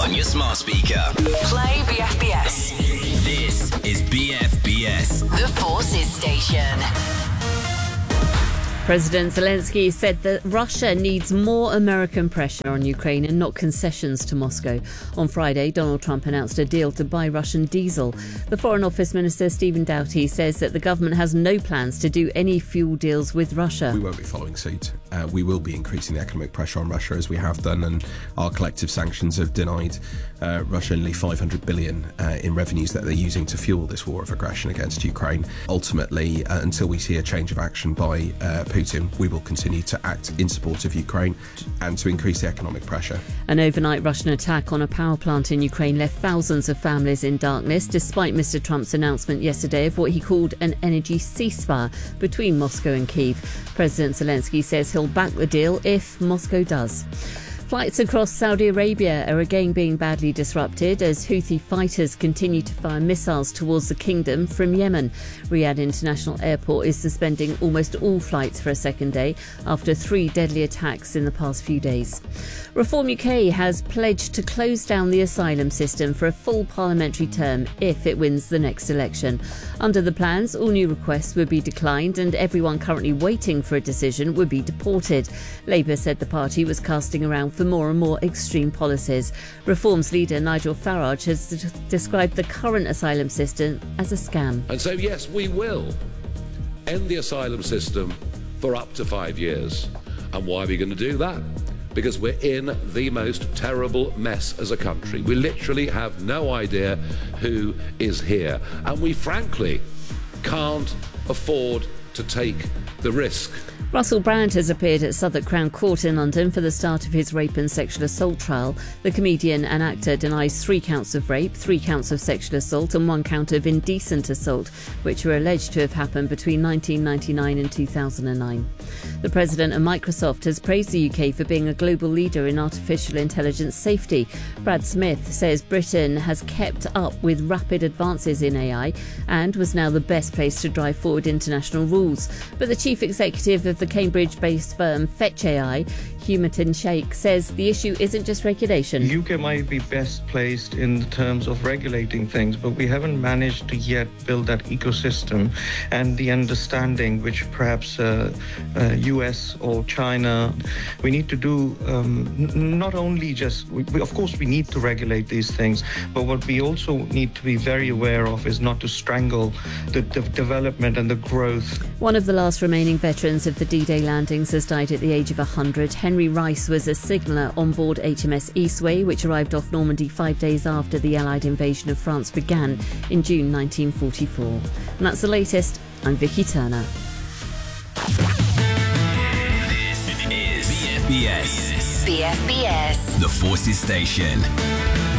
on your smart speaker. Play BFBS. This is BFBS. The Forces Station. President Zelensky said that Russia needs more American pressure on Ukraine and not concessions to Moscow. On Friday, Donald Trump announced a deal to buy Russian diesel. The Foreign Office Minister Stephen Doughty says that the government has no plans to do any fuel deals with Russia. We won't be following suit. We will be increasing the economic pressure on Russia as we have done, and our collective sanctions have denied Russia nearly $500 billion in revenues that they're using to fuel this war of aggression against Ukraine. Ultimately, until we see a change of action by Putin, we will continue to act in support of Ukraine and to increase the economic pressure. An overnight Russian attack on a power plant in Ukraine left thousands of families in darkness, despite Mr. Trump's announcement yesterday of what he called an energy ceasefire between Moscow and Kyiv. President Zelensky says he'll back the deal if Moscow does. Flights across Saudi Arabia are again being badly disrupted as Houthi fighters continue to fire missiles towards the kingdom from Yemen. Riyadh International Airport is suspending almost all flights for a second day after 3 deadly attacks in the past few days. Reform UK has pledged to close down the asylum system for a full parliamentary term if it wins the next election. Under the plans, all new requests would be declined and everyone currently waiting for a decision would be deported. Labour said the party was casting around for more and more extreme policies. Reform's leader Nigel Farage has described the current asylum system as a scam. And so, yes, we will end the asylum system for up to 5 years. And why are we going to do that? Because we're in the most terrible mess as a country. We literally have no idea who is here. And we frankly can't afford to take the risk. Russell Brand has appeared at Southwark Crown Court in London for the start of his rape and sexual assault trial. The comedian and actor denies 3 counts of rape, 3 counts of sexual assault and 1 count of indecent assault, which were alleged to have happened between 1999 and 2009. The president of Microsoft has praised the UK for being a global leader in artificial intelligence safety. Brad Smith says Britain has kept up with rapid advances in AI and was now the best place to drive forward international rules. But the chief executive of the Cambridge-based firm Fetch AI, Humatin Sheikh, says the issue isn't just regulation. The UK might be best placed in terms of regulating things, but we haven't managed to yet build that ecosystem and the understanding which perhaps US or China. We need to do not only just, of course we need to regulate these things, but what we also need to be very aware of is not to strangle the development and the growth. One of the last remaining veterans of the D-Day landings has died at the age of 100. Henry Rice was a signaller on board HMS Eastway, which arrived off Normandy 5 days after the Allied invasion of France began in June 1944. And that's the latest. I'm Vicky Turner. This is BFBS. BFBS. The Forces Station.